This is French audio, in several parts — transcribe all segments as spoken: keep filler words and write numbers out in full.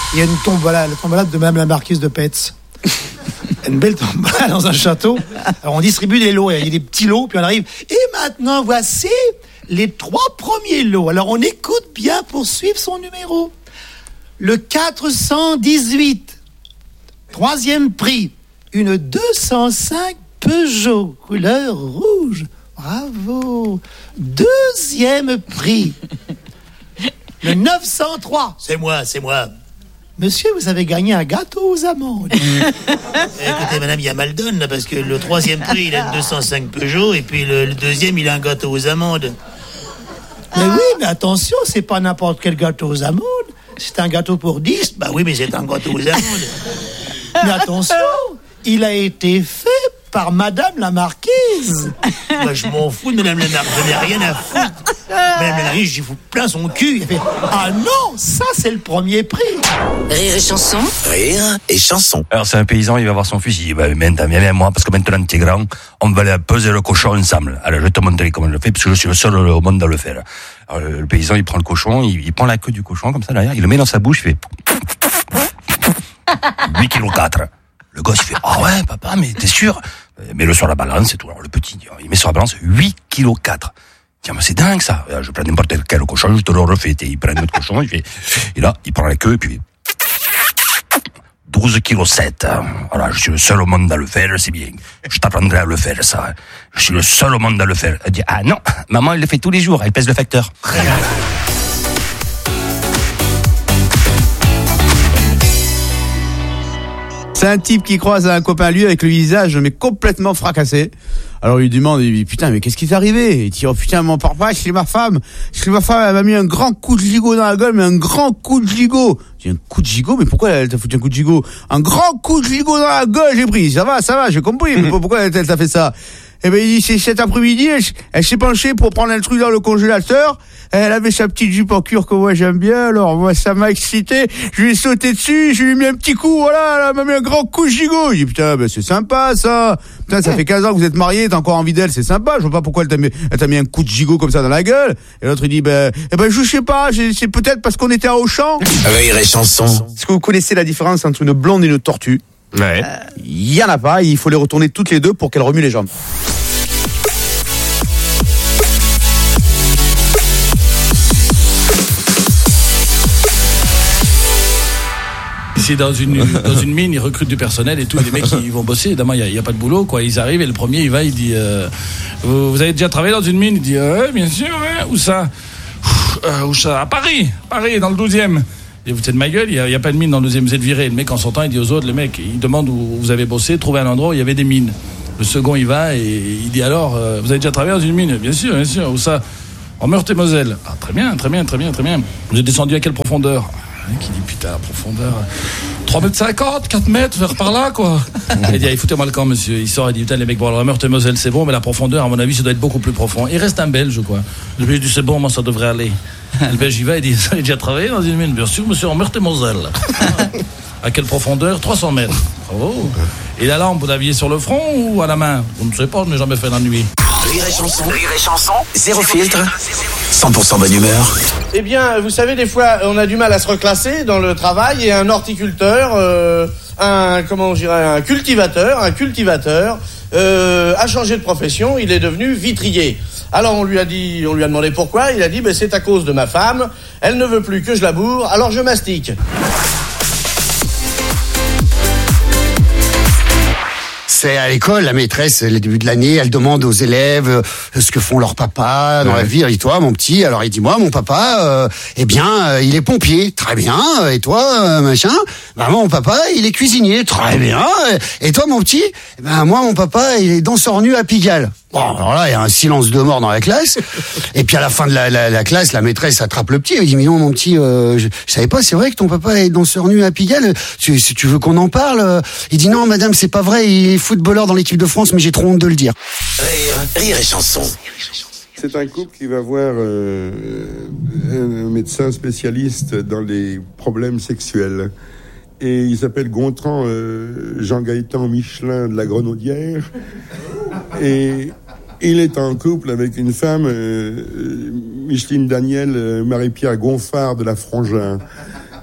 Il y a une tombola, la tombola de Madame la Marquise de Petz. Une belle tombola dans un château. Alors on distribue des lots, il y a des petits lots, puis on arrive. Et maintenant, voici les trois premiers lots. Alors on écoute bien pour suivre son numéro. Le quatre cent dix-huit, troisième prix, une deux cent cinq Peugeot, couleur rouge. Bravo. Deuxième prix, le neuf cent trois. C'est moi, c'est moi. Monsieur, vous avez gagné un gâteau aux amandes. Écoutez, madame, il y a mal donne, là, parce que le troisième prix, il a une deux cent cinq Peugeot, et puis le, le deuxième, il a un gâteau aux amandes. Mais oui, mais attention, c'est pas n'importe quel gâteau aux amandes. C'est un gâteau pour dix. Bah oui, mais c'est un gâteau aux amandes. Mais attention, il a été fait par Madame la Marquise. Moi, je m'en fous de Madame la Marquise, je n'ai rien à foutre. Madame la Marquise, j'y fous plein son cul. Il fait, ah non, ça c'est le premier prix. Rire et chanson. Rire et chanson. Alors c'est un paysan, il va voir son fils, il dit, bah, maintenant, viens avec moi, parce que maintenant t'es grand, on va aller peser le cochon ensemble. Alors je vais te montrer comment je le fais, parce que je suis le seul au monde à le faire. Alors le paysan, il prend le cochon, il, il prend la queue du cochon, comme ça, derrière, il le met dans sa bouche, il fait huit virgule quatre kilos. Le gosse, il fait, ah ouais, papa, mais t'es sûr? Mets-le sur la balance et tout. Alors le petit, il met sur la balance huit virgule quatre kilos. Tiens, mais c'est dingue ça. Je prends n'importe quel cochon, je te le refais. Il prend un autre cochon, il fait, et là, il prend la queue, et puis douze virgule sept kilos. Voilà, je suis le seul au monde à le faire, c'est bien. Je t'apprendrai à le faire, ça. Je suis le seul au monde à le faire. Elle dit, ah non, maman, elle le fait tous les jours, elle pèse le facteur. C'est un type qui croise un copain à lui avec le visage mais complètement fracassé. Alors il lui demande, il dit, putain, mais qu'est-ce qui t'est arrivé? Il dit, oh putain, mon papa, c'est ma femme. C'est ma femme, elle m'a mis un grand coup de gigot dans la gueule, mais un grand coup de gigot. Il dit, un coup de gigot? Mais pourquoi elle t'a foutu un coup de gigot? Un grand coup de gigot dans la gueule, j'ai pris. Ça va, ça va, j'ai compris. Mais pourquoi elle t'a fait ça? Eh ben, il dit, c'est cet après-midi, elle, elle s'est penchée pour prendre un truc dans le congélateur. Elle avait sa petite jupe en cuir que moi j'aime bien, alors moi ça m'a excité. Je lui ai sauté dessus, je lui ai mis un petit coup, voilà, elle m'a mis un grand coup de gigot. Il dit, putain, ben c'est sympa ça. Putain, ça fait quinze ans que vous êtes mariés, t'as encore envie d'elle, c'est sympa. Je vois pas pourquoi elle t'a mis, elle t'a mis un coup de gigot comme ça dans la gueule. Et l'autre il dit, ben, eh ben je sais pas, c'est peut-être parce qu'on était à Auchan. Rire et chanson. Est-ce que vous connaissez la différence entre une blonde et une tortue? Ouais. Il y en a pas, il faut les retourner toutes les deux pour qu'elles remuent les jambes. C'est dans une, dans une mine, ils recrutent du personnel et tout, et les mecs ils vont bosser, évidemment il n'y a, a pas de boulot, quoi. Ils arrivent et le premier il va, il dit euh, vous, vous avez déjà travaillé dans une mine? Il dit euh, ouais, bien sûr, ouais. Où ça? euh, Où ça? À Paris, Paris, dans le douzième. Et vous êtes de ma gueule, il n'y a, a pas de mine dans le douzième, vous êtes viré. Le mec en sortant, il dit aux autres, le mec, il demande où vous avez bossé, trouvez un endroit où il y avait des mines. Le second il va et il dit alors, euh, vous avez déjà travaillé dans une mine? Bien sûr, bien sûr. Où ça? En Meurthe-et-Moselle. Ah, très bien, très bien, très bien, très bien. Vous êtes descendu à quelle profondeur? Qui dit putain, la profondeur trois mètres cinquante, quatre mètres, vers par là quoi. Il dit allez, foutez-moi le camp monsieur. Il sort, il dit putain les mecs, bon alors Meurthe-et-Moselle c'est bon, mais la profondeur à mon avis ça doit être beaucoup plus profond. Il reste un Belge quoi. Le Belge dit c'est bon, moi ça devrait aller. Le Belge il va, il dit ça, il a déjà travaillé dans une mine? Bien sûr monsieur, en Meurthe-et-Moselle. À quelle profondeur? trois cents mètres. Bravo. Et la lampe, vous l'aviez sur le front ou à la main? On ne sait pas, je n'ai jamais fait la nuit. Rire et chanson. Rire et chanson. Zéro filtre. cent pour cent bonne humeur. Eh bien, vous savez, des fois, on a du mal à se reclasser dans le travail et un horticulteur, euh, un, comment je dirais, un cultivateur, un cultivateur, euh, a changé de profession, il est devenu vitrier. Alors on lui a dit, on lui a demandé pourquoi, il a dit, ben, c'est à cause de ma femme, elle ne veut plus que je laboure, alors je mastique. C'est à l'école, la maîtresse, le début de l'année, elle demande aux élèves euh, ce que font leurs papas dans ouais. la vie. Et toi, mon petit, alors il dit, moi, mon papa, euh, eh bien, euh, il est pompier. Très bien. Et toi, euh, machin? Ben, moi, mon papa, il est cuisinier. Très bien. Et toi, mon petit? Eh ben, moi, mon papa, il est danseur nu à Pigalle. Bon, alors là, il y a un silence de mort dans la classe. Et puis à la fin de la, la, la classe, la maîtresse attrape le petit. Elle dit, mais non, mon petit, euh, je, je savais pas, c'est vrai que ton papa est danseur nu à Pigalle. Tu, si tu veux qu'on en parle? Il dit, non, madame, c'est pas vrai, il est footballeur dans l'équipe de France, mais j'ai trop honte de le dire. Rire, rire et chanson. C'est un couple qui va voir euh, un médecin spécialiste dans les problèmes sexuels. Et il s'appelle Gontran euh, Jean-Gaëtan Michelin de la Grenaudière. Et il est en couple avec une femme, euh, Micheline Daniel, euh, Marie-Pierre Gonfard de la Frangin.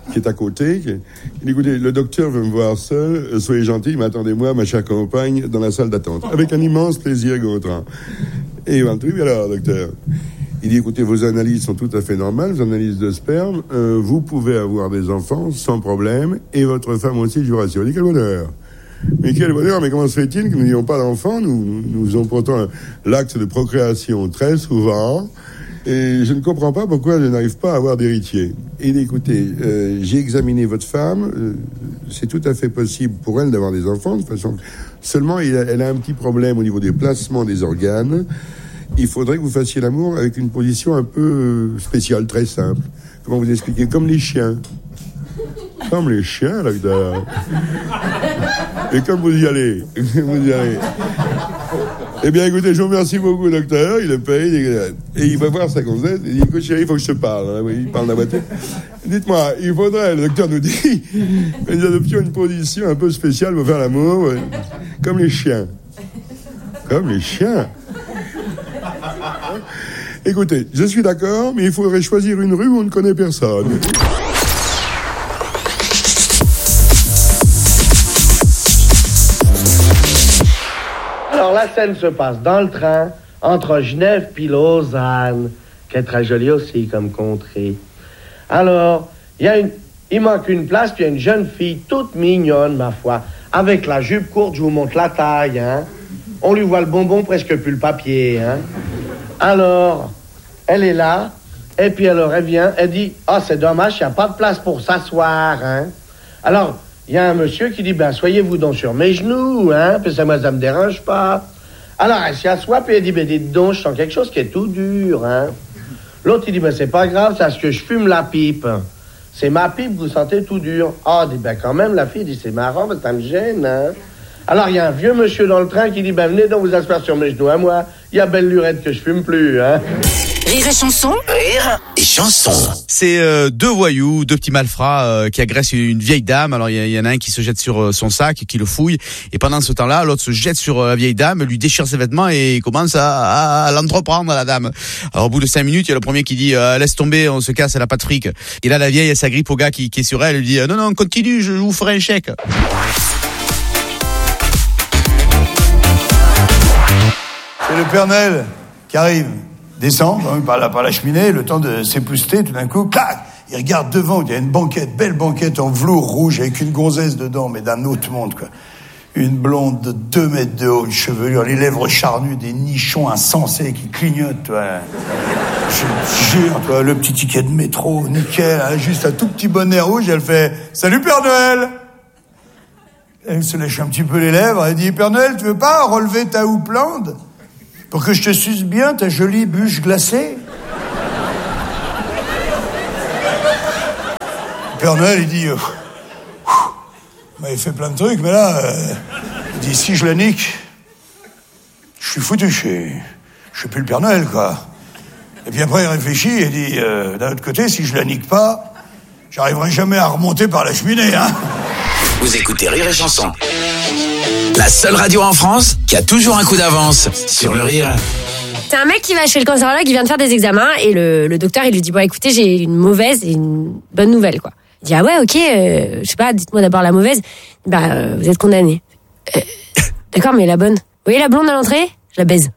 qui est à côté. Qui... Il dit, écoutez, le docteur veut me voir seul, euh, soyez gentil, mais attendez-moi, ma chère compagne, dans la salle d'attente. Avec un immense plaisir, Gontran. Et il va me dire, oui, alors, docteur. Il dit, écoutez, vos analyses sont tout à fait normales, vos analyses de sperme, euh, vous pouvez avoir des enfants sans problème, et votre femme aussi, je vous rassure. Il dit, quel bonheur. Mais quel bonheur, mais comment se fait-il que nous n'ayons pas d'enfants? Nous, nous faisons pourtant l'acte de procréation très souvent, et je ne comprends pas pourquoi je n'arrive pas à avoir d'héritier. Il dit, écoutez, euh, j'ai examiné votre femme, euh, c'est tout à fait possible pour elle d'avoir des enfants, de toute façon. Seulement, il a, elle a un petit problème au niveau des placements des organes. Il faudrait que vous fassiez l'amour avec une position un peu spéciale, très simple. Comment vous expliquer? Comme les chiens. Comme les chiens, docteur. Et comme vous y allez. Vous y allez. Eh bien, écoutez, je vous remercie beaucoup, docteur. Il le paye. Et il va voir sa gonzesse. Il dit, écoute, chérie, il faut que je te parle. Il parle de la voiture. Dites-moi, il faudrait, le docteur nous dit, que nous adoptions une position un peu spéciale pour faire l'amour. Comme les chiens. Comme les chiens. Écoutez, je suis d'accord, mais il faudrait choisir une rue où on ne connaît personne. Alors la scène se passe dans le train entre Genève puis Lausanne, qui est très jolie aussi comme contrée. Alors, il y a une, il manque une place, puis il y a une jeune fille toute mignonne, ma foi, avec la jupe courte, je vous montre la taille, hein. On lui voit le bonbon, presque plus le papier, hein. Alors, elle est là, et puis alors elle vient, elle dit, ah, oh, c'est dommage, il n'y a pas de place pour s'asseoir, hein. Alors, il y a un monsieur qui dit, ben, soyez-vous donc sur mes genoux, hein, puis ça, moi, ça me dérange pas. Alors, elle s'y assoit, puis elle dit, ben, dites donc, je sens quelque chose qui est tout dur, hein. L'autre, il dit, ben, c'est pas grave, c'est parce que je fume la pipe. C'est ma pipe, vous sentez tout dur. Ah, oh, dit, ben, quand même, la fille dit, c'est marrant, mais ça me gêne, hein. Alors, il y a un vieux monsieur dans le train qui dit, ben, venez donc vous asseoir sur mes genoux à moi. Il y a belle lurette que je fume plus, hein. Rire et chanson. Rire et chanson. C'est euh, deux voyous, deux petits malfrats euh, qui agressent une vieille dame. Alors, il y, y en a un qui se jette sur euh, son sac, qui le fouille. Et pendant ce temps-là, l'autre se jette sur euh, la vieille dame, lui déchire ses vêtements et commence à, à, à l'entreprendre, la dame. Alors, au bout de cinq minutes, il y a le premier qui dit euh, « Laisse tomber, on se casse, elle a pas de fric. » Et là, la vieille, elle s'agrippe au gars qui, qui est sur elle. Elle lui dit « Non, non, continue, je vous ferai un chèque. » C'est le Père Noël qui arrive, descend hein, par, la, par la cheminée, le temps de s'épousseter, tout d'un coup, clac, il regarde devant, il y a une banquette, belle banquette en velours rouge avec une gonzesse dedans, mais d'un autre monde, quoi. Une blonde de deux mètres de haut, une chevelure, les lèvres charnues, des nichons insensés qui clignotent, toi. Je jure, toi, le petit ticket de métro, nickel, hein, juste un tout petit bonnet rouge, elle fait « Salut Père Noël !» Elle se lèche un petit peu les lèvres, elle dit « Père Noël, tu veux pas relever ta houppelande ? Pour que je te suce bien ta jolie bûche glacée. » Père Noël, il dit, euh, il m'avait fait plein de trucs, mais là, euh, il dit, si je la nique, je suis foutu, je suis, je suis plus le Père Noël, quoi. Et puis après, il réfléchit et dit, euh, d'un autre côté, si je la nique pas, j'arriverai jamais à remonter par la cheminée, hein. Vous écoutez Rire et Chanson. La seule radio en France qui a toujours un coup d'avance sur le rire. C'est un mec qui va chez le cancérologue, il vient de faire des examens et le, le docteur il lui dit bon écoutez j'ai une mauvaise et une bonne nouvelle quoi. Il dit ah ouais ok euh, je sais pas dites-moi d'abord la mauvaise. Bah euh, vous êtes condamné. Euh, d'accord mais la bonne. Vous voyez la blonde à l'entrée? Je la baise.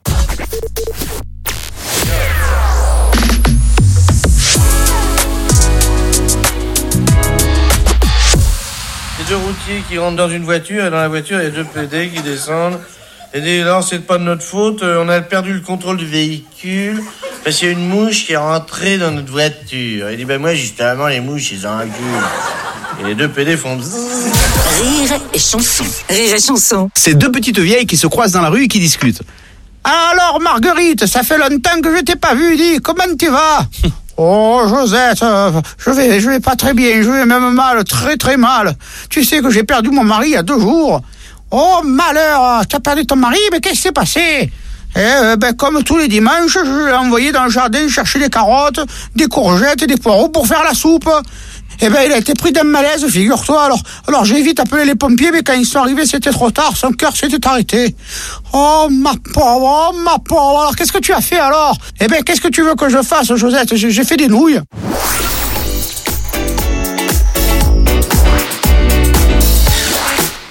Deux routiers qui rentrent dans une voiture et dans la voiture il y a deux P D qui descendent et disent alors c'est pas de notre faute, on a perdu le contrôle du véhicule parce qu'il y a une mouche qui est rentrée dans notre voiture. Il dit ben moi justement les mouches ils enculent. Et les deux P D font Rire et chanson. Rire et chanson. C'est deux petites vieilles qui se croisent dans la rue et qui discutent. Alors Marguerite, ça fait longtemps que je t'ai pas vu, dis comment tu vas? Oh, Josette, euh, je vais, je vais pas très bien, je vais même mal, très très mal. Tu sais que j'ai perdu mon mari il y a deux jours. Oh, malheur, tu as perdu ton mari, mais qu'est-ce qui s'est passé? Eh, euh, ben, comme tous les dimanches, je l'ai envoyé dans le jardin chercher des carottes, des courgettes et des poireaux pour faire la soupe. Eh ben, il a été pris d'un malaise, figure-toi. Alors, alors j'ai vite appelé les pompiers, mais quand ils sont arrivés, c'était trop tard. Son cœur s'était arrêté. Oh, ma pauvre, oh, ma pauvre. Alors, qu'est-ce que tu as fait, alors? Eh ben, qu'est-ce que tu veux que je fasse, Josette? J'ai, j'ai fait des nouilles.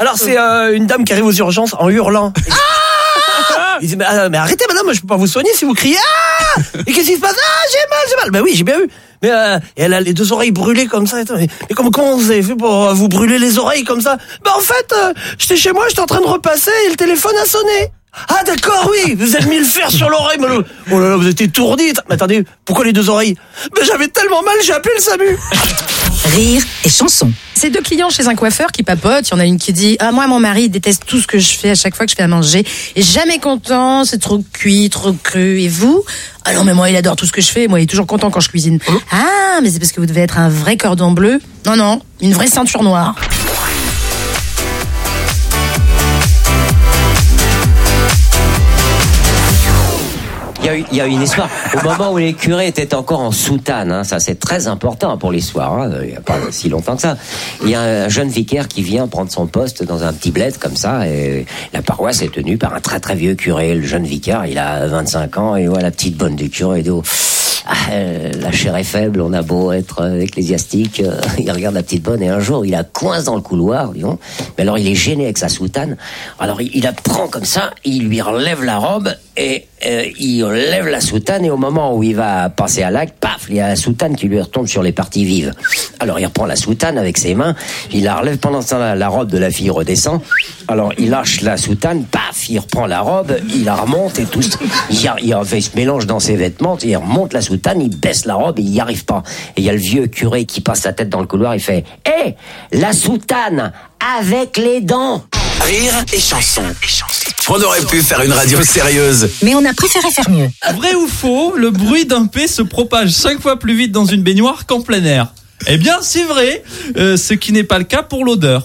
Alors c'est euh, une dame qui arrive aux urgences en hurlant. Ah il dit mais, euh, mais arrêtez madame, je peux pas vous soigner si vous criez. Ah et qu'est-ce qui se passe? Ah j'ai mal, j'ai mal. Ben oui, j'ai bien vu. Mais euh, elle a les deux oreilles brûlées comme ça. Mais comment, comment vous avez fait pour euh, vous brûler les oreilles comme ça? Ben en fait, euh, j'étais chez moi, j'étais en train de repasser et le téléphone a sonné. Ah d'accord, oui, vous avez mis le fer sur l'oreille. Oh là là, vous êtes étourdi. Mais attendez, pourquoi les deux oreilles? Ben j'avais tellement mal, j'ai appelé le SAMU. Rire et chanson. C'est deux clients chez un coiffeur qui papotent. Il y en a une qui dit « Ah, moi, mon mari, il déteste tout ce que je fais à chaque fois que je fais à manger. Et jamais content, c'est trop cuit, trop cru. Et vous ?»« Ah non, mais moi, il adore tout ce que je fais. Moi, il est toujours content quand je cuisine. Oh. »« Ah, mais c'est parce que vous devez être un vrai cordon bleu. »« Non, non, une vraie ceinture noire. » Il y, a eu, il y a eu une histoire au moment où les curés étaient encore en soutane, hein, ça c'est très important pour l'histoire, hein, il n'y a pas si longtemps que ça. Il y a un jeune vicaire qui vient prendre son poste dans un petit bled comme ça, et la paroisse est tenue par un très très vieux curé. Le jeune vicaire, il a vingt-cinq ans, et voit la petite bonne du curé, et dit, oh, ah, la chair est faible, on a beau être ecclésiastique, euh, il regarde la petite bonne, et un jour il la coince dans le couloir, disons, mais alors il est gêné avec sa soutane, alors il, il la prend comme ça, il lui relève la robe, et euh, il lève la soutane, et au moment où il va passer à l'acte, paf, il y a la soutane qui lui retombe sur les parties vives. Alors il reprend la soutane avec ses mains, il la relève, pendant ce temps la, la robe de la fille redescend, alors il lâche la soutane, paf, il reprend la robe, il la remonte, et tout, il, a, il, a, il se mélange dans ses vêtements, il remonte la soutane, il baisse la robe, et il n'y arrive pas. Et il y a le vieux curé qui passe sa tête dans le couloir, il fait « Hé, hey, la soutane avec les dents !» Rire et chanson. On aurait pu faire une radio sérieuse, mais on a préféré faire mieux. Vrai ou faux, le bruit d'un P se propage cinq fois plus vite dans une baignoire qu'en plein air? Eh bien, c'est vrai, euh, ce qui n'est pas le cas pour l'odeur.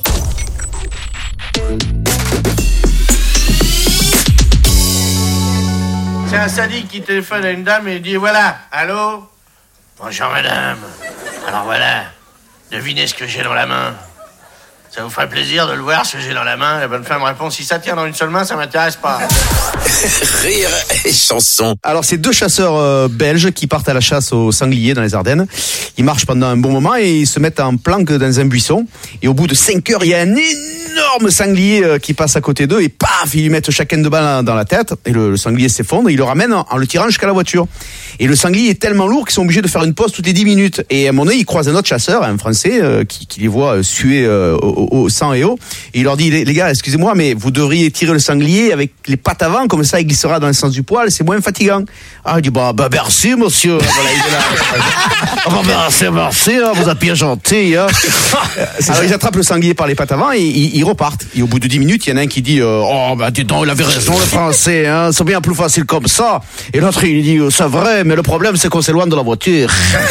C'est un sadique qui téléphone à une dame et il dit « Voilà, allô ? Bonjour madame. Alors voilà, devinez ce que j'ai dans la main. Ça vous ferait plaisir de le voir, ce que j'ai dans la main ?» La bonne femme répond « Si ça tient dans une seule main, ça m'intéresse pas. » Rire et chanson. Alors, c'est deux chasseurs euh, belges qui partent à la chasse au sanglier dans les Ardennes. Ils marchent pendant un bon moment et ils se mettent en planque dans un buisson. Et au bout de cinq heures, il y a un énorme sanglier euh, qui passe à côté d'eux et paf, ils lui mettent chacun deux balles dans la tête. Et le, le sanglier s'effondre et ils le ramènent en, en le tirant jusqu'à la voiture. Et le sanglier est tellement lourd qu'ils sont obligés de faire une pause toutes les dix minutes. Et à un moment donné, ils croisent un autre chasseur, un Français, euh, qui, qui les voit suer euh, au, au sang et eau. Et il leur dit, les, les gars, excusez-moi, mais vous devriez tirer le sanglier avec les pattes avant, comme ça il glissera dans le sens du poil, c'est moins fatigant. Ah, il dit, bah, bah merci, monsieur. Voilà, il est là. Ah, bah, merci, merci, hein, vous êtes bien gentil. Hein. Alors, ils attrapent le sanglier par les pattes avant et ils, ils repartent. Et au bout de dix minutes, il y en a un qui dit, euh, oh, bah, dis donc, il avait raison, le Français, hein, c'est bien plus facile comme ça. Et l'autre, il dit, oh, c'est vrai, mais le problème, c'est qu'on s'éloigne de la voiture.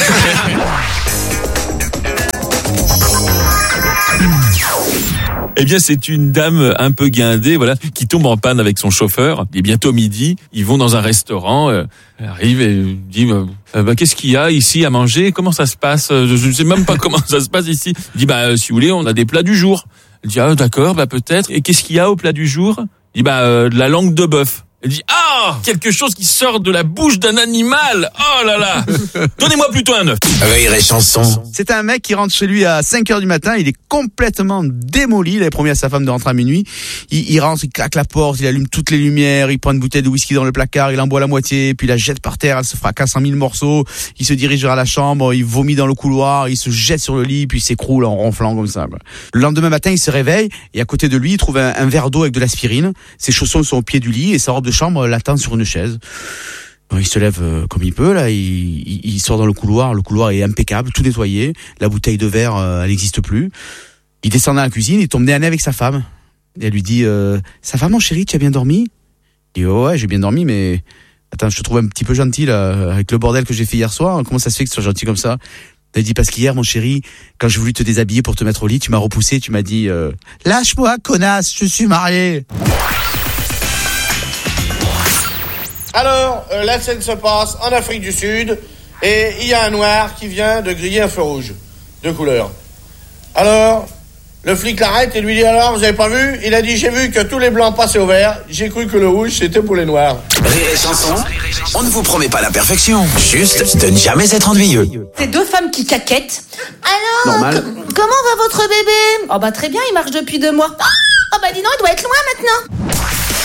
Eh bien, c'est une dame un peu guindée, voilà, qui tombe en panne avec son chauffeur. Il est bientôt midi. Ils vont dans un restaurant. Euh, elle arrive et dit euh, bah, qu'est-ce qu'il y a ici à manger? Comment ça se passe? Je ne sais même pas comment ça se passe ici. Il dit bah si vous voulez, on a des plats du jour. Elle dit ah d'accord, bah peut-être. Et qu'est-ce qu'il y a au plat du jour? Il dit bah euh, de la langue de bœuf. Elle dit ah, quelque chose qui sort de la bouche d'un animal. Oh là là. Donnez-moi plutôt un œuf. Rire et chanson. C'est un mec qui rentre chez lui à cinq heures du matin, il est complètement démoli, il avait promis à sa femme de rentrer à minuit. Il, il rentre, il claque la porte, il allume toutes les lumières, il prend une bouteille de whisky dans le placard, il en boit la moitié, puis il la jette par terre, elle se fracasse en mille morceaux, il se dirige vers la chambre, il vomit dans le couloir, il se jette sur le lit, puis il s'écroule en ronflant comme ça. Le lendemain matin, il se réveille, et à côté de lui, il trouve un, un verre d'eau avec de l'aspirine, ses chaussons sont au pied du lit, et sa robe de chambre l'attend sur une chaise. Il se lève comme il peut, là, il, il, il sort dans le couloir, le couloir est impeccable, tout nettoyé, la bouteille de verre, euh, elle n'existe plus. Il descend dans la cuisine, il tombe nez à nez avec sa femme. Et elle lui dit, euh, ça va mon chéri, tu as bien dormi? Il dit, oh ouais, j'ai bien dormi, mais attends, je te trouve un petit peu gentil, là, avec le bordel que j'ai fait hier soir, comment ça se fait que tu sois gentil comme ça? Elle dit, parce qu'hier, mon chéri, quand j'ai voulu te déshabiller pour te mettre au lit, tu m'as repoussé, tu m'as dit, euh, lâche-moi, connasse, je suis marié. Alors, euh, la scène se passe en Afrique du Sud et il y a un noir qui vient de griller un feu rouge de couleur. Alors, le flic l'arrête et lui dit, alors, vous avez pas vu? Il a dit, j'ai vu que tous les blancs passaient au vert, j'ai cru que le rouge c'était pour les noirs. Rire et chanson, on ne vous promet pas la perfection, juste de ne jamais être ennuyeux. C'est deux femmes qui caquettent. Alors, Normal. c- comment va votre bébé? Oh bah très bien, il marche depuis deux mois. Ah, bah dis donc, il doit être loin maintenant.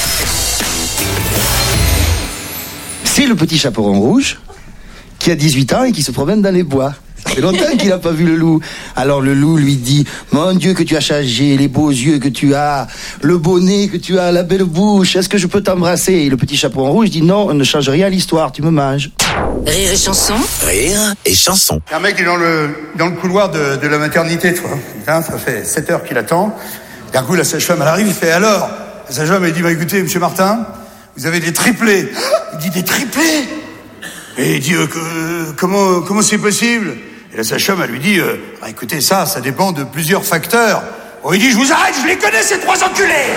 C'est le petit chaperon rouge qui a dix-huit ans et qui se promène dans les bois. Ça fait longtemps qu'il n'a pas vu le loup. Alors le loup lui dit: mon Dieu que tu as changé, les beaux yeux que tu as, le beau nez que tu as, la belle bouche, est-ce que je peux t'embrasser? Et le petit chaperon rouge dit: non, on ne change rien à l'histoire, tu me manges. Rire et chanson. Rire et chanson. Un mec est dans le, dans le couloir de, de la maternité, tu vois. Putain, ça fait sept heures qu'il attend. D'un coup, la sage-femme, elle arrive, il fait: alors? La sage-femme, elle dit: bah écoutez, monsieur Martin, vous avez des triplés. Il dit: des triplés? Et il dit: euh, que, comment, comment c'est possible? Et la sage-femme, elle lui dit: euh, bah écoutez, ça, ça dépend de plusieurs facteurs. Bon, il dit: je vous arrête, je les connais, ces trois enculés!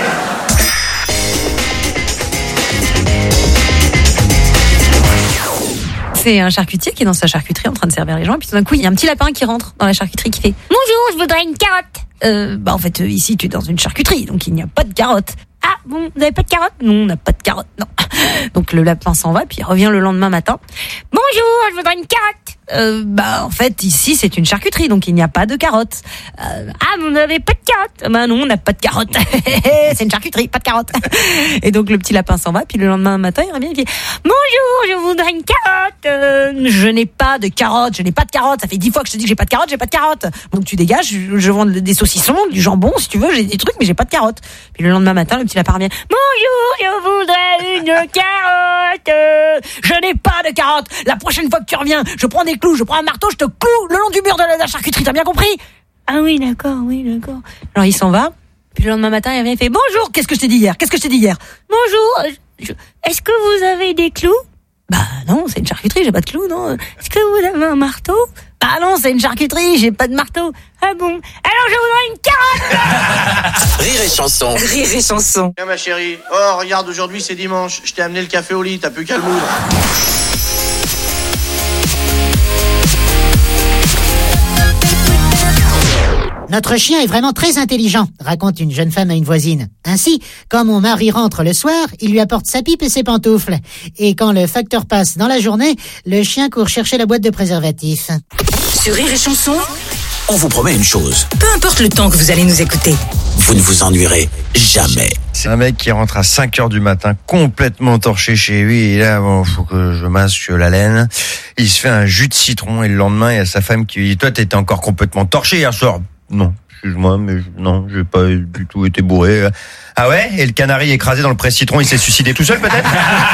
C'est un charcutier qui est dans sa charcuterie en train de servir les gens, et puis tout d'un coup, il y a un petit lapin qui rentre dans la charcuterie qui fait: bonjour, je voudrais une carotte. Euh, bah en fait, euh, ici, tu es dans une charcuterie, donc il n'y a pas de carotte. Ah bon, vous n'avez pas de carotte? Non, on n'a pas de carotte, non. Donc le lapin s'en va, puis il revient le lendemain matin. Bonjour, je voudrais une carotte. Euh, bah en fait, ici, c'est une charcuterie, donc il n'y a pas de carotte. Euh, ah, vous n'avez pas de carotte? Bah non, on n'a pas de carotte. C'est une charcuterie, pas de carotte. Et donc le petit lapin s'en va, puis le lendemain matin, il revient, il dit: bonjour, je voudrais une carotte. Euh, je n'ai pas de carotte, je n'ai pas de carotte. Ça fait dix fois que je te dis que j'ai pas de carotte, j'ai pas de carotte. Donc tu dégages, je, je vends des saucissons, du jambon, si tu veux, j'ai des trucs, mais j'ai pas de carotte. Puis le lendemain matin, le petit lapin revient: bonjour, je voudrais une carotte. Je n'ai pas de carotte. La prochaine fois que tu reviens, je prends des clous, je prends un marteau, je te cloue le long du mur de la, de la charcuterie, t'as bien compris? Ah oui, d'accord, oui, d'accord. Alors il s'en va, puis le lendemain matin, il revient, il fait: bonjour, qu'est-ce que je t'ai dit hier? Qu'est-ce que je t'ai dit hier? Bonjour, je... est-ce que vous avez des clous? Bah non, c'est une charcuterie, j'ai pas de clous, non. Est-ce que vous avez un marteau? Bah non, c'est une charcuterie, j'ai pas de marteau. Ah bon? Alors je voudrais une carotte. Rire et chanson. Rire et chanson. Tiens ma chérie, oh regarde, aujourd'hui c'est dimanche, je t'ai amené le café au lit, t'as plus qu'à le moudre. Notre chien est vraiment très intelligent, raconte une jeune femme à une voisine. Ainsi, quand mon mari rentre le soir, il lui apporte sa pipe et ses pantoufles. Et quand le facteur passe dans la journée, le chien court chercher la boîte de préservatifs. Sur Rire et chanson, on vous promet une chose. Peu importe le temps que vous allez nous écouter, vous ne vous ennuierez jamais. C'est un mec qui rentre à cinq heures du matin, complètement torché chez lui, et là, bon, faut que je masque la laine. Il se fait un jus de citron, et le lendemain, il y a sa femme qui lui dit: toi, t'étais encore complètement torché hier soir. Non, excuse-moi, mais je, non, j'ai pas du tout été bourré. Ah ouais? Et le canari écrasé dans le presse-citron, il s'est suicidé tout seul, peut-être?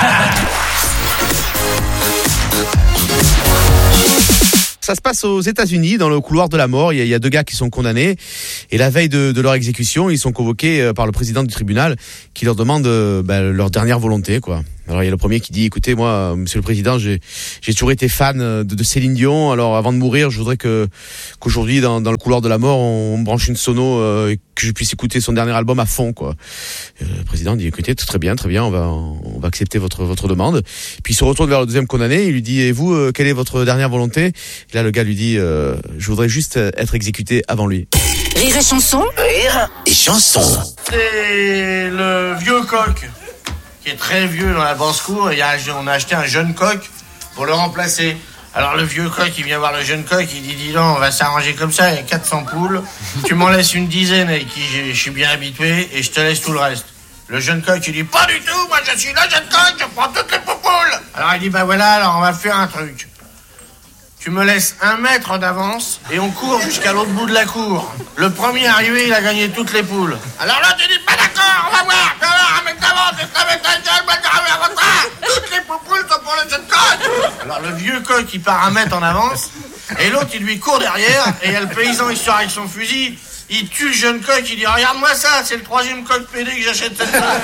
Ça se passe aux États-Unis, dans le couloir de la mort. Il y a, il y a deux gars qui sont condamnés. Et la veille de, de leur exécution, ils sont convoqués par le président du tribunal qui leur demande ben, leur dernière volonté, quoi. Alors il y a le premier qui dit: écoutez, moi, monsieur le président, j'ai j'ai toujours été fan de, de Céline Dion. Alors avant de mourir, je voudrais que qu'aujourd'hui, dans, dans le couloir de la mort, on, on me branche une sono euh, et que je puisse écouter son dernier album à fond, quoi. Euh, le président dit: écoutez, très bien, très bien, on va on va accepter votre votre demande. Puis il se retourne vers le deuxième condamné, il lui dit: et vous, euh, quelle est votre dernière volonté? Et là, le gars lui dit: euh, je voudrais juste être exécuté avant lui. Rire et chanson. Rire et chanson. C'est le vieux coq qui est très vieux dans la basse-cour. Il y a, on a acheté un jeune coq pour le remplacer. Alors le vieux coq, il vient voir le jeune coq, il dit: dis donc, on va s'arranger comme ça, il y a quatre cents poules. Tu m'en laisses une dizaine avec qui je suis bien habitué et je te laisse tout le reste. Le jeune coq, il dit: pas du tout, moi je suis le jeune coq, je prends toutes les poules. Alors il dit: bah voilà, alors on va faire un truc. Tu me laisses un mètre d'avance et on court jusqu'à l'autre bout de la cour. Le premier arrivé, il a gagné toutes les poules. Alors là, tu dis: pas d'accord, on va voir. Tu vas voir, un mètre d'avance, et ça va être un gueule, bah, toutes les poules sont pour le jeune coq. Alors le vieux coq, il part un mètre en avance et l'autre, il lui court derrière. Et il y a le paysan, il sort avec son fusil, il tue le jeune coq, il dit: regarde-moi ça, c'est le troisième coq pédé que j'achète cette semaine.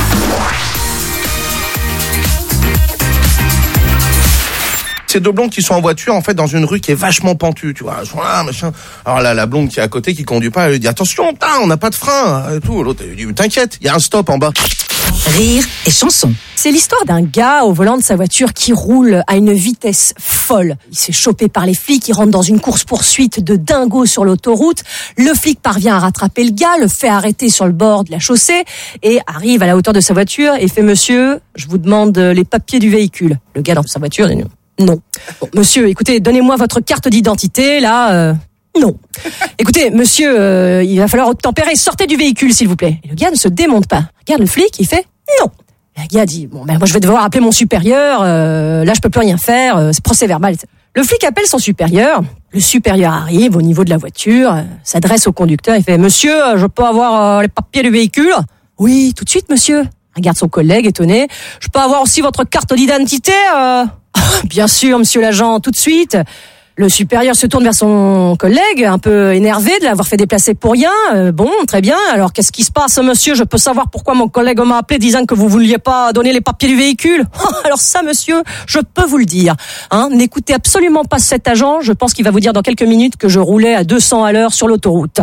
C'est deux blondes qui sont en voiture, en fait, dans une rue qui est vachement pentue, tu vois. Là, machin. Alors là, la blonde qui est à côté, qui conduit pas, elle lui dit: attention, putain, on n'a pas de frein, et tout. L'autre, elle lui dit: t'inquiète, il y a un stop en bas. Rire et chanson. C'est l'histoire d'un gars au volant de sa voiture qui roule à une vitesse folle. Il s'est chopé par les flics, il rentre dans une course-poursuite de dingo sur l'autoroute. Le flic parvient à rattraper le gars, le fait arrêter sur le bord de la chaussée et arrive à la hauteur de sa voiture et fait: monsieur, je vous demande les papiers du véhicule. Le gars dans sa voiture dit: non. Bon, monsieur, écoutez, donnez-moi votre carte d'identité, là. Euh... non. Écoutez, monsieur, euh, il va falloir obtempérer. Sortez du véhicule, s'il vous plaît. Et le gars ne se démonte pas. Regarde le flic, il fait non. Le gars dit, bon, ben moi je vais devoir appeler mon supérieur. Euh, là, je peux plus rien faire. Euh, c'est procès verbal. Le flic appelle son supérieur. Le supérieur arrive au niveau de la voiture, euh, s'adresse au conducteur. Il fait, monsieur, je peux avoir euh, les papiers du véhicule? Oui, tout de suite, monsieur. Regarde son collègue étonné. Je peux avoir aussi votre carte d'identité? euh... Bien sûr, monsieur l'agent, tout de suite. Le supérieur se tourne vers son collègue, un peu énervé de l'avoir fait déplacer pour rien. Euh, bon, très bien. Alors, qu'est-ce qui se passe, monsieur? Je peux savoir pourquoi mon collègue m'a appelé disant que vous vouliez pas donner les papiers du véhicule? Alors ça, monsieur, je peux vous le dire. Hein, n'écoutez absolument pas cet agent. Je pense qu'il va vous dire dans quelques minutes que je roulais à deux cents à l'heure sur l'autoroute.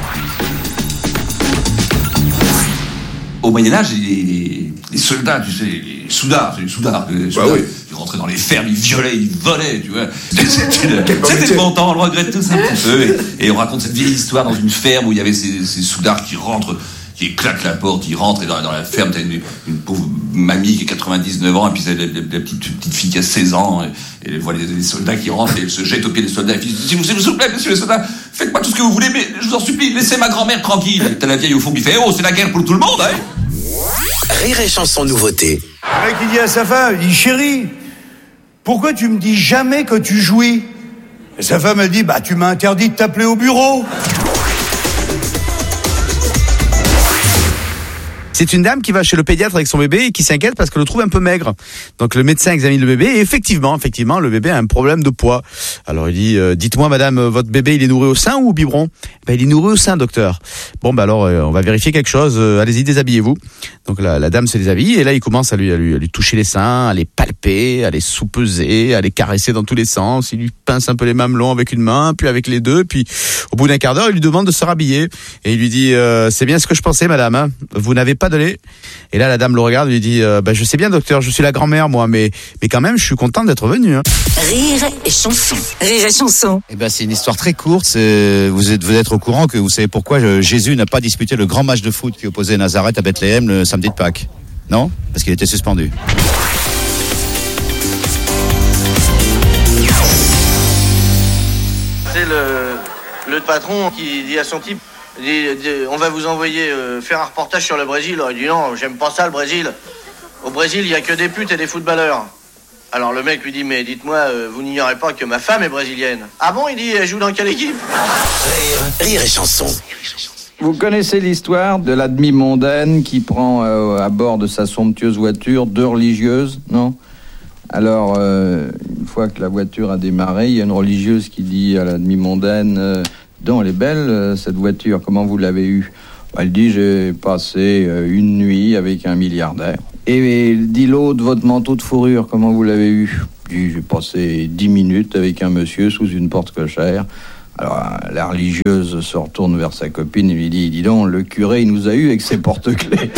Au Moyen-Âge, les, les soldats, tu sais, les soudards, c'est les soudards, les soldats, bah oui. Ils rentraient dans les fermes, ils violaient, ils volaient, tu vois. C'était le, c'était le bon temps, on le regrette tous un petit peu. Et, et on raconte cette vieille histoire dans une ferme où il y avait ces, ces soudards qui rentrent, qui claquent la porte, ils rentrent, et dans, dans la ferme, t'as une, une pauvre mamie qui a quatre-vingt-dix-neuf ans, et puis c'est la, la, la petite, petite fille qui a seize ans, et, et elle voit les, les soldats qui rentrent, et elle se jette au pied des soldats, et puis s'il vous, s'il vous plaît, monsieur les soldats, faites-moi tout ce que vous voulez, mais je vous en supplie, laissez ma grand-mère tranquille. Et t'as la vieille au fond qui fait, oh, c'est la guerre pour tout le monde, hein. Rire et chanson nouveauté. Le mec, il dit à sa femme, il dit, chérie, pourquoi tu me dis jamais que tu jouis? Et sa femme, elle dit, bah, tu m'as interdit de t'appeler au bureau. C'est une dame qui va chez le pédiatre avec son bébé et qui s'inquiète parce qu'elle le trouve un peu maigre. Donc le médecin examine le bébé et effectivement, effectivement, le bébé a un problème de poids. Alors il dit, euh, dites-moi madame, votre bébé il est nourri au sein ou au biberon? Ben il est nourri au sein, docteur. Bon ben alors euh, on va vérifier quelque chose. Euh, allez-y, déshabillez-vous. Donc la, la dame se déshabille et là il commence à lui, à lui à lui toucher les seins, à les palper, à les soupeser, à les caresser dans tous les sens. Il lui pince un peu les mamelons avec une main, puis avec les deux, puis au bout d'un quart d'heure il lui demande de se rhabiller et il lui dit, euh, c'est bien ce que je pensais madame. Hein. Vous n'avez pas de lait. Et là la dame le regarde et lui dit, euh, bah, je sais bien docteur, je suis la grand-mère moi, mais mais quand même je suis contente d'être venue. Hein. Rire et chanson. Rire et chanson. Eh ben c'est une histoire très courte. C'est, vous êtes vous êtes au courant que vous savez pourquoi je, Jésus n'a pas disputé le grand match de foot qui opposait Nazareth à Bethléem le samedi de Pâques? Non, parce qu'il était suspendu. C'est le le patron qui dit à son type, dit, dit, on va vous envoyer euh, faire un reportage sur le Brésil. Alors, il dit non, j'aime pas ça le Brésil. Au Brésil, il y a que des putes et des footballeurs. Alors le mec lui dit, mais dites-moi, euh, vous n'ignorez pas que ma femme est brésilienne? Ah bon? Il dit, elle joue dans quelle équipe? Rire, rire et chanson. Vous connaissez l'histoire de la demi-mondaine qui prend euh, à bord de sa somptueuse voiture deux religieuses, non? Alors, euh, une fois que la voiture a démarré, il y a une religieuse qui dit à la demi-mondaine, euh, donc elle est belle euh, cette voiture, comment vous l'avez eue? Elle dit, j'ai passé euh, une nuit avec un milliardaire. Et dit l'autre, votre manteau de fourrure, comment vous l'avez eu? Elle dit, j'ai passé dix minutes avec un monsieur sous une porte cochère. Alors la religieuse se retourne vers sa copine et lui dit, dis donc, le curé il nous a eu avec ses porte-clés.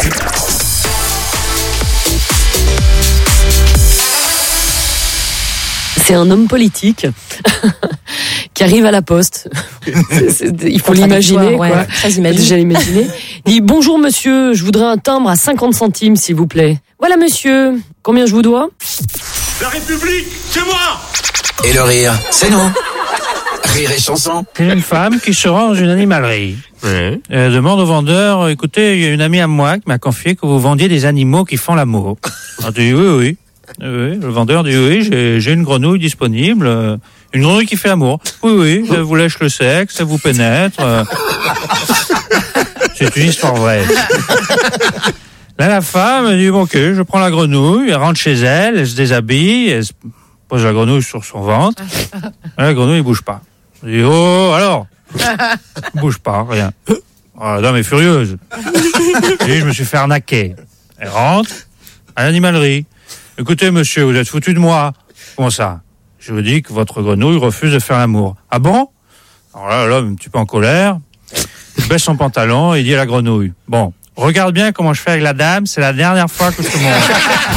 C'est un homme politique qui arrive à la poste. C'est, c'est, il faut l'imaginer, quoi. Ouais, très imaginer. Déjà l'imaginer. Il dit, bonjour monsieur, je voudrais un timbre à cinquante centimes, s'il vous plaît. Voilà monsieur, combien je vous dois? La République, c'est moi! Et le rire, c'est nous. Rire et chanson. C'est une femme qui se rend dans une animalerie. Ouais. Elle demande au vendeur, écoutez, il y a une amie à moi qui m'a confié que vous vendiez des animaux qui font l'amour. Elle dit, oui, oui. Oui, le vendeur dit, oui, j'ai, j'ai une grenouille disponible. Euh, une grenouille qui fait l'amour. Oui, oui, elle vous lèche le sexe, elle vous pénètre. Euh... C'est une histoire vraie. Là, la femme, elle dit, bon, ok, je prends la grenouille, elle rentre chez elle, elle se déshabille, elle se pose la grenouille sur son ventre. Là, la grenouille, elle bouge pas. Elle dit, oh, alors? Elle bouge pas, rien. Oh, la dame est furieuse. Elle dit, je me suis fait arnaquer. Elle rentre à l'animalerie. Écoutez, monsieur, vous êtes foutu de moi. Comment ça? Je vous dis que votre grenouille refuse de faire l'amour. Ah bon? Alors là, l'homme, un petit peu en colère, il baisse son pantalon et il dit à la grenouille, bon, regarde bien comment je fais avec la dame, c'est la dernière fois que je te montre.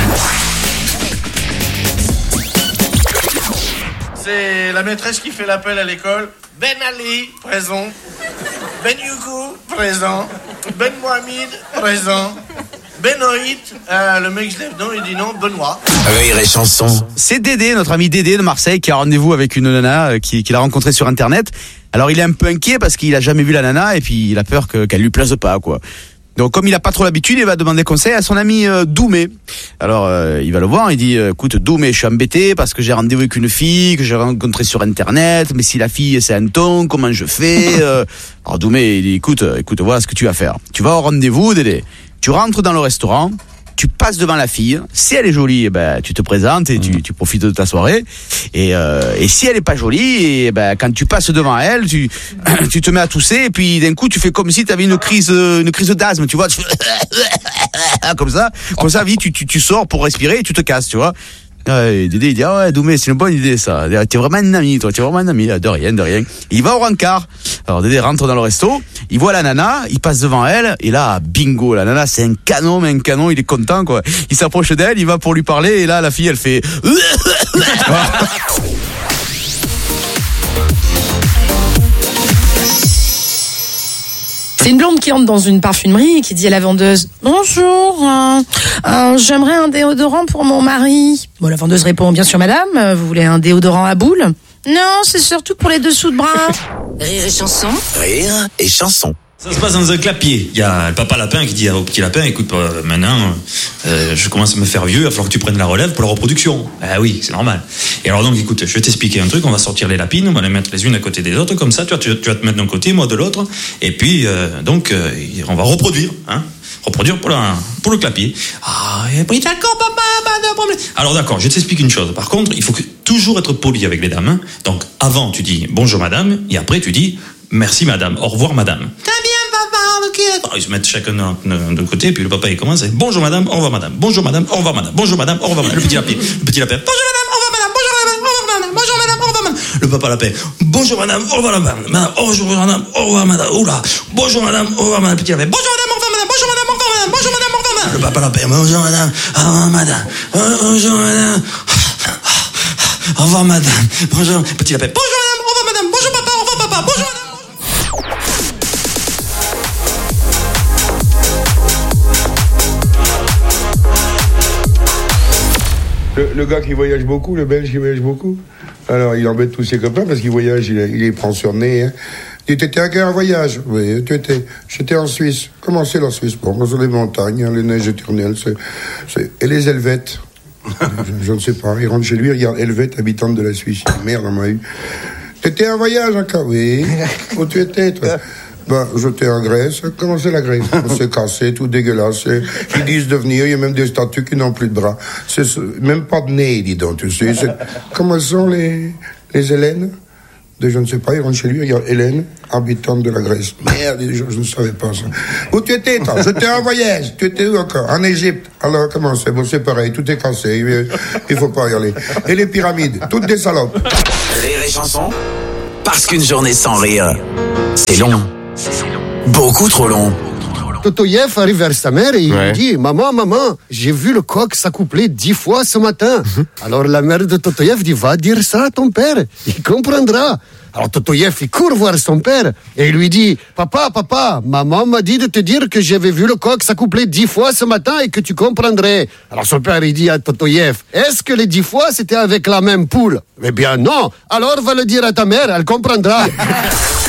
C'est la maîtresse qui fait l'appel à l'école. Ben Ali, présent. Ben Youkou, présent. Ben Mohamed, présent. Benoît, euh, le mec se lève non, il dit non, Benoît. Rire et chanson. C'est Dédé, notre ami Dédé de Marseille, qui a rendez-vous avec une nana qui, qu'il a rencontrée sur Internet. Alors il est un peu inquiet parce qu'il a jamais vu la nana et puis il a peur que, qu'elle lui plaise pas, quoi. Donc comme il a pas trop l'habitude, il va demander conseil à son ami euh, Doumé. Alors euh, il va le voir, il dit euh, écoute Doumé, je suis embêté parce que j'ai rendez-vous avec une fille que j'ai rencontrée sur Internet, mais si la fille c'est un ton, comment je fais euh... Alors Doumé il dit écoute, écoute, voilà ce que tu vas faire. Tu vas au rendez-vous, Dédé. Tu rentres dans le restaurant, tu passes devant la fille. Si elle est jolie, eh ben tu te présentes et tu, tu profites de ta soirée. Et, euh, et si elle est pas jolie, eh ben quand tu passes devant elle, tu tu te mets à tousser et puis d'un coup tu fais comme si tu avais une crise une crise d'asthme, tu vois, tu fais comme ça, comme ça, vite tu, tu tu sors pour respirer et tu te casses, tu vois. Ouais, Dédé il dit ah ouais Doumé c'est une bonne idée ça, t'es vraiment un ami toi, t'es vraiment un ami, de rien de rien. Il va au rencard. Alors Dédé rentre dans le resto, il voit la nana, il passe devant elle et là bingo, la nana c'est un canon, mais un canon, il est content quoi. Il s'approche d'elle, il va pour lui parler et là la fille elle fait C'est une blonde qui entre dans une parfumerie et qui dit à la vendeuse « Bonjour, euh, euh, j'aimerais un déodorant pour mon mari. » Bon, la vendeuse répond « Bien sûr, madame, vous voulez un déodorant à boule ?»« Non, c'est surtout pour les dessous de bras. » Rire et chanson. Rire et chanson. Ça se passe dans un clapier. Il y a le papa lapin qui dit au petit lapin, écoute, euh, maintenant, euh, je commence à me faire vieux, il va falloir que tu prennes la relève pour la reproduction. Ah oui, c'est normal. Et alors donc, écoute, je vais t'expliquer un truc, on va sortir les lapines, on va les mettre les unes à côté des autres, comme ça, tu vas, tu vas te mettre d'un côté, moi de l'autre, et puis, euh, donc, euh, on va reproduire, hein. Reproduire pour, la, pour le clapier. Ah, et puis d'accord, papa, pas de problème. Alors d'accord, je t'explique une chose. Par contre, il faut que, toujours être poli avec les dames. Hein. Donc, avant, tu dis bonjour madame, et après, tu dis merci madame, au revoir madame. T'as bien, papa, ok. Alors, ils se mettent chacun de, de côté, puis le papa, il commence, bonjour madame, au revoir madame, bonjour madame, au revoir madame, bonjour madame, au revoir madame. Le petit lapin, le petit lapin, bonjour madame, au revoir madame, bonjour madame, au revoir madame, bonjour madame, au revoir madame. Le papa lapin, bonjour madame, au revoir madame, madame, bonjour madame, au revoir madame, oula, bonjour madame, au revoir madame, petit lapin, bonjour madame, au revoir madame, bonjour madame, au revoir madame, bonjour madame, au revoir madame. Le papa lapin, bonjour madame, au revoir madame, bonjour madame, au revoir madame, bonjour, petit lapin, bonjour madame, au revoir madame, bonjour papa, au revoir papa, bonjour madame. Le, le gars qui voyage beaucoup, le Belge qui voyage beaucoup, alors il embête tous ses copains parce qu'il voyage, il, il les prend sur nez. Hein. Il était à quel voyage? Oui, tu étais. J'étais en Suisse. Comment c'est la Suisse? Bon, sur les montagnes, hein, les neiges éternelles. C'est, c'est... Et les Helvètes je, je ne sais pas. Il rentre chez lui, il regarde Helvète, habitante de la Suisse. Merde, on m'a eu. T'étais en voyage encore? Oui. Où tu étais, toi? Ben, j'étais en Grèce. Comment c'est la Grèce? C'est cassé, tout dégueulasse. Ils disent de venir, il y a même des statues qui n'ont plus de bras. C'est même pas de nez, dis donc, tu sais. C'est... Comment sont les, les Hélènes? De, je ne sais pas, il rentre chez lui, il regarde Hélène, habitante de la Grèce. Merde, je, je ne savais pas ça. Où tu étais, toi? J'étais en voyage. Tu étais où encore? En Égypte. Alors, comment c'est? Bon, c'est pareil, tout est cassé. Il, il faut pas y aller. Et les pyramides, toutes des salopes. Rire et chanson. Parce qu'une journée sans rire, c'est long. Beaucoup trop long. Totoyev arrive vers sa mère et il ouais. lui dit « Maman, maman, j'ai vu le coq s'accoupler dix fois ce matin. » Alors la mère de Totoyev dit « Va dire ça à ton père, il comprendra. » Alors Totoyev, il court voir son père et il lui dit « Papa, papa, maman m'a dit de te dire que j'avais vu le coq s'accoupler dix fois ce matin et que tu comprendrais. » Alors son père, il dit à Totoyev « Est-ce que les dix fois, c'était avec la même poule ?» Eh bien non, alors va le dire à ta mère, elle comprendra.